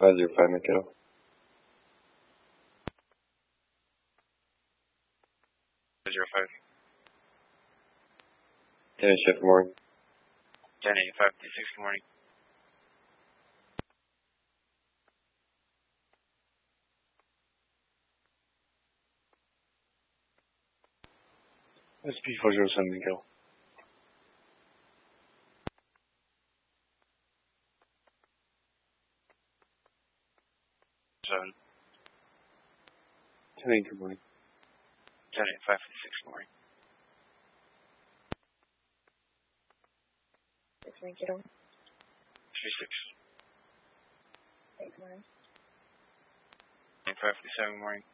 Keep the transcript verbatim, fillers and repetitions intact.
five zero five, Mikhail. Zero five. ten eight shift, good morning. ten eight five two six, good morning. S P four zero seven, Mikhail. Seven. ten eight, good morning. ten eight five two six, good morning. Six nine kiddo. Three six. Eight morning. Eight five two seven, good morning.